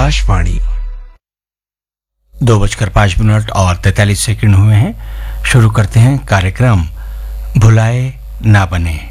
आकाशवाणी। 2:05 और 43 सेकंड हुए हैं। शुरू करते हैं कार्यक्रम भुलाए ना बने।